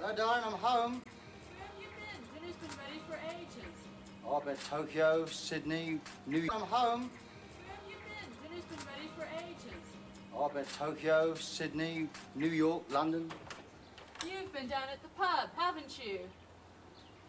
Hello, darling, I'm home. Where have you been? Dinner's been ready for ages. Oh, I've been Tokyo, Sydney, New York. I'm home. Where have you been? Dinner's been ready for ages. Oh, I've been Tokyo, Sydney, New York, London. You've been down at the pub, haven't you?